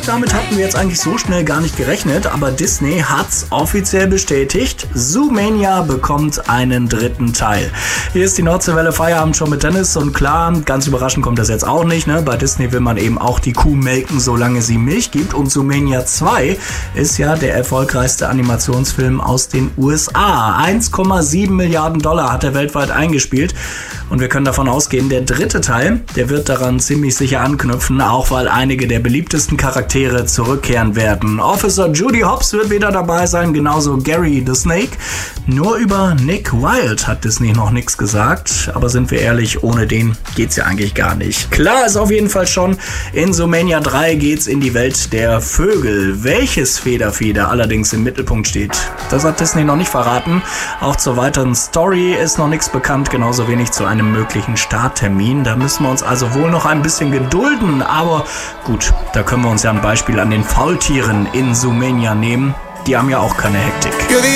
damit hatten wir jetzt eigentlich so schnell gar nicht gerechnet, aber Disney hat's offiziell bestätigt. Zoomania bekommt einen dritten Teil. Hier ist die Nordseewelle Feierabend schon mit Dennis und klar, ganz überraschend kommt das jetzt auch nicht. Ne? Bei Disney will man eben auch die Kuh melken, solange sie Milch gibt. Und Zoomania 2 ist ja der erfolgreichste Animationsfilm aus den USA. 1,7 Milliarden Dollar hat er weltweit eingespielt. Und wir können davon ausgehen, der dritte Teil, der wird daran ziemlich sicher anknüpfen, auch weil einige der beliebtesten Charaktere zurückkehren werden. Officer Judy Hopps wird wieder dabei sein, genauso Gary the Snake. Nur über Nick Wilde hat Disney noch nichts gesagt, aber sind wir ehrlich, ohne den geht's ja eigentlich gar nicht. Klar ist auf jeden Fall schon, in Zoomania 3 geht's in die Welt der Vögel. Welches Federvieh da allerdings im Mittelpunkt steht, das hat Disney noch nicht verraten. Auch zur weiteren Story ist noch nichts bekannt, genauso wenig zu einem möglichen Starttermin. Da müssen wir uns also wohl noch ein bisschen gedulden, aber gut, da können wir uns ja ein Beispiel an den Faultieren in Zoomania nehmen. Die haben ja auch keine Hektik.